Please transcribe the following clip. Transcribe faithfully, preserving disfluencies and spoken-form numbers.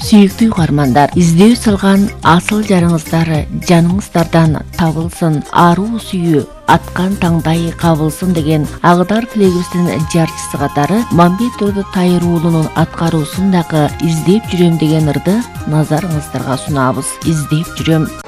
Сүйіктүү угармандар, издөө салган асыл жарыңыздар жаныңыздардан табылсын, аруу сүйүү аткан таңдай кабылсын деген Ағдар Тілегебиздин жарчысы катары Мамбет Додо Тайыр уулунун аткаруусундагы издеп жүрөм деген ырды назарыңыздарга сунабыз. Издеп жүрөм.